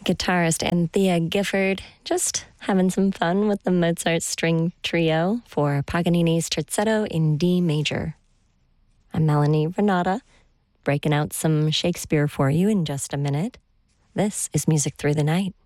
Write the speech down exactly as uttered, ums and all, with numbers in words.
Guitarist Anthea Gifford just having some fun with the Mozart String Trio for Paganini's Terzetto in D major. I'm Melanie Renata, breaking out some Shakespeare for you in just a minute. This is Music Through the Night.